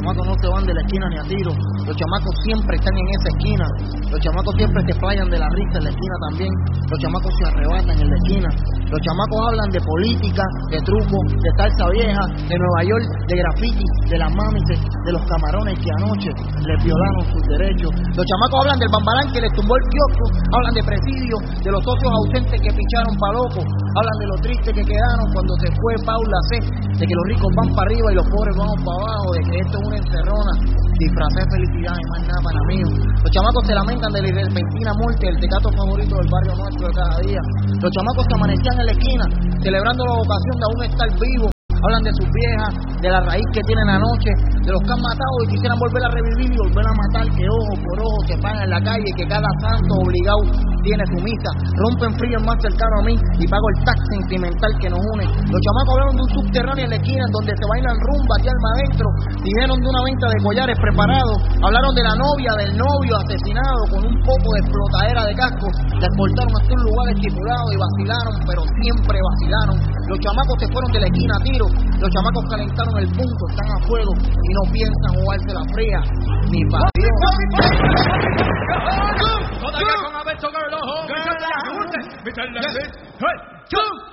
chamacos no se van de la esquina ni a tiro. Los chamacos siempre están en esa esquina. Los chamacos siempre se playan de la risa en la esquina también. Los chamacos se arrebatan en la esquina. Los chamacos hablan de política, de truco, de salsa vieja, de Nueva York, de graffiti, de las mamis, de los camarones que anoche les violaron sus derechos. Los chamacos hablan del bambarán que les tumbó el kiosco, hablan de presidio, de los socios ausentes que picharon pa' loco, hablan de lo triste que quedaron cuando se fue Paula C, de que los ricos van para arriba y los pobres vamos para abajo, de que esto es una encerrona, disfrazé de felicidad y más nada para mí. Los chamacos se lamentan de la repentina muerte del tecato favorito del barrio nuestro de cada día. Los chamacos se amanecían en la esquina celebrando la vocación de aún estar vivos. Hablan de sus viejas, de la raíz que tienen anoche, de los que han matado y quisieran volver a revivir y volver a matar, que ojo por ojo se pagan en la calle, que cada santo obligado tiene su misa. Rompen frío el más cercano a mí y pago el tax sentimental que nos une. Los chamacos hablaron de un subterráneo en la esquina en donde se bailan rumba y alma adentro. Dijeron de una venta de collares preparados. Hablaron de la novia, del novio asesinado con un poco de explotadera de cascos. La exportaron hasta un lugar estipulado y vacilaron, pero siempre vacilaron. Los chamacos se fueron de la esquina a tiro. Los chamacos calentaron el punto, están a fuego y no piensan jugarse la fría ni para Dios. Todavía con Alberto Garlojo.